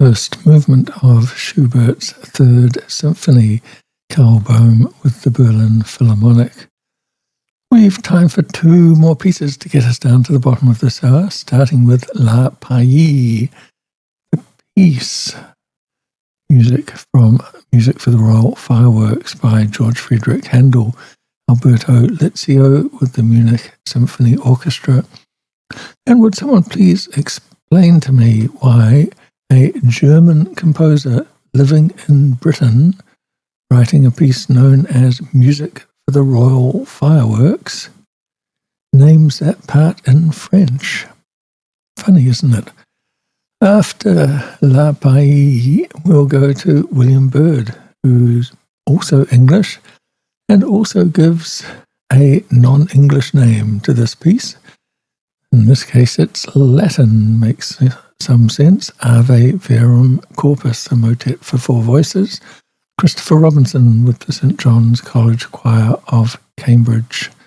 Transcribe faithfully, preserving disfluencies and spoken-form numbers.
first movement of Schubert's Third Symphony, Karl Boehm with the Berlin Philharmonic. We've time for two more pieces to get us down to the bottom of this hour, starting with La Paillie, the piece, music from Music for the Royal Fireworks by George Friedrich Handel, Alberto Lizio with the Munich Symphony Orchestra. And would someone please explain to me why a German composer living in Britain, writing a piece known as Music for the Royal Fireworks, names that part in French? Funny, isn't it? After La Paillie, we'll go to William Byrd, who's also English and also gives a non-English name to this piece. In this case, it's Latin, makes some sense. Ave Verum Corpus, a motet for four voices. Christopher Robinson with the Saint John's College Choir of Cambridge.